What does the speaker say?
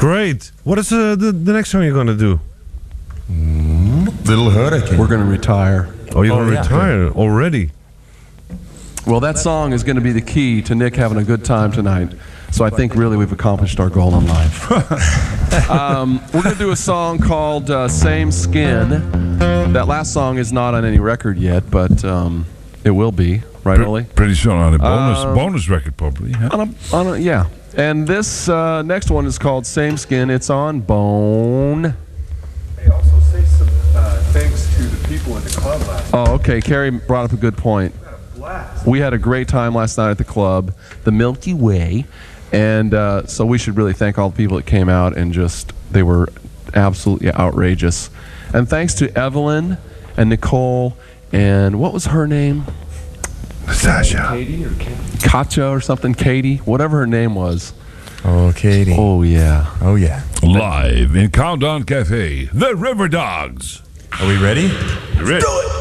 Great. What is the next song you're gonna do? Little Hurricane. We're going to retire. Oh, you're gonna retire already? Well, that song is going to be the key to Nick having a good time tonight. So I think really we've accomplished our goal in life. We're going to do a song called Same Skin. That last song is not on any record yet, but it will be, right, Ollie? Pretty soon on a bonus record, probably. Huh? Yeah. And this next one is called Same Skin. It's on Bone. Hey, also say some thanks to the people in the club last night. Oh, okay. Carrie brought up a good point. We had a great time last night at the club, the Milky Way, and so we should really thank all the people that came out and they were absolutely outrageous. And thanks to Evelyn and Nicole and what was her name? Sasha. Katie or Katja or something, Katie, whatever her name was. Oh, Katie. Oh, yeah. Oh, yeah. Live in Countdown Cafe, the River Dogs. Are we ready? Ready?